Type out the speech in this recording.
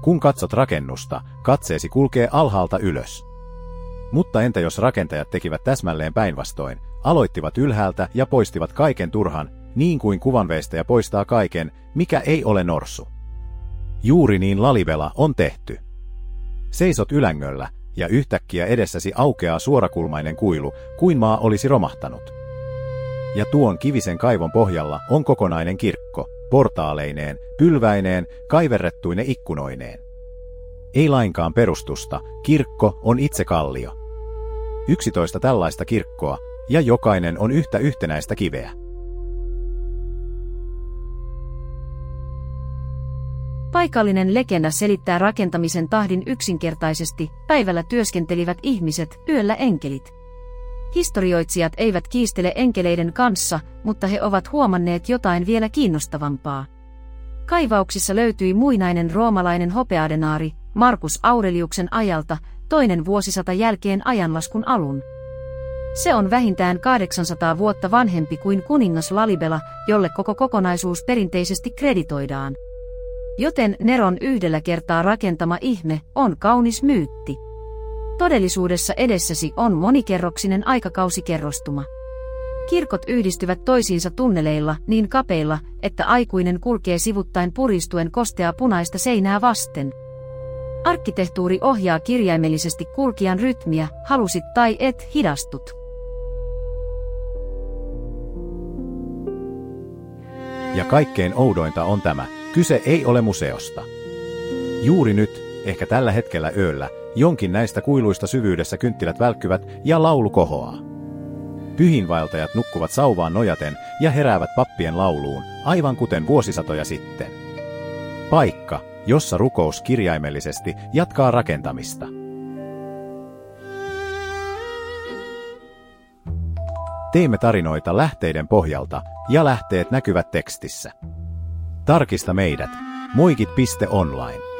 Kun katsot rakennusta, katseesi kulkee alhaalta ylös. Mutta entä jos rakentajat tekivät täsmälleen päinvastoin, aloittivat ylhäältä ja poistivat kaiken turhan, niin kuin kuvanveistäjä poistaa kaiken, mikä ei ole norsu. Juuri niin Lalibela on tehty. Seisot ylängöllä, ja yhtäkkiä edessäsi aukeaa suorakulmainen kuilu, kuin maa olisi romahtanut. Ja tuon kivisen kaivon pohjalla on kokonainen kirkko, portaaleineen, pylväineen, kaiverrettuine ikkunoineen. Ei lainkaan perustusta, kirkko on itse kallio. 11 tällaista kirkkoa, ja jokainen on yhtä yhtenäistä kiveä. Paikallinen legenda selittää rakentamisen tahdin yksinkertaisesti: päivällä työskentelivät ihmiset, yöllä enkelit. Historioitsijat eivät kiistele enkeleiden kanssa, mutta he ovat huomanneet jotain vielä kiinnostavampaa. Kaivauksissa löytyi muinainen roomalainen hopeadenaari Marcus Aureliuksen ajalta, 2. vuosisata jälkeen ajanlaskun alun. Se on vähintään 800 vuotta vanhempi kuin kuningas Lalibela, jolle koko kokonaisuus perinteisesti kreditoidaan. Joten Neron yhdellä kertaa rakentama ihme on kaunis myytti. Todellisuudessa edessäsi on monikerroksinen aikakausikerrostuma. Kirkot yhdistyvät toisiinsa tunneleilla niin kapeilla, että aikuinen kulkee sivuttain puristuen kosteaa punaista seinää vasten. Arkkitehtuuri ohjaa kirjaimellisesti kulkijan rytmiä, halusit tai et, hidastut. Ja kaikkein oudointa on tämä: kyse ei ole museosta. Juuri nyt, ehkä tällä hetkellä yöllä, jonkin näistä kuiluista syvyydessä kynttilät välkkyvät ja laulu kohoaa. Pyhinvaeltajat nukkuvat sauvaan nojaten ja heräävät pappien lauluun, aivan kuten vuosisatoja sitten. Paikka, jossa rukous kirjaimellisesti jatkaa rakentamista. Teemme tarinoita lähteiden pohjalta, ja lähteet näkyvät tekstissä. Tarkista meidät: moikit.online.